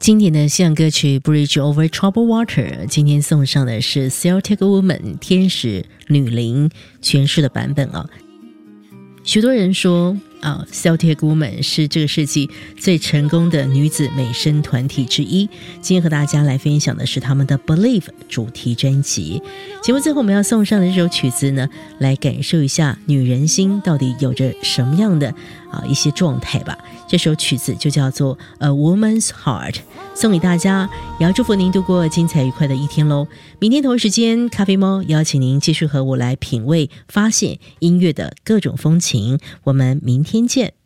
经典的西洋歌曲 Bridge Over Troubled Water， 今天送上的是 Celtic Woman 天使女伶诠释的版本啊。许多人说Celtic Woman 是这个世纪最成功的女子美声团体之一。今天和大家来分享的是他们的 Believe 主题专辑。节目最后我们要送上的这首曲子呢，来感受一下女人心到底有着什么样的一些状态吧。这首曲子就叫做 A Woman's Heart， 送给大家，也要祝福您度过精彩愉快的一天咯。明天同一时间，咖啡猫邀请您继续和我来品味发现音乐的各种风情，我们明天见。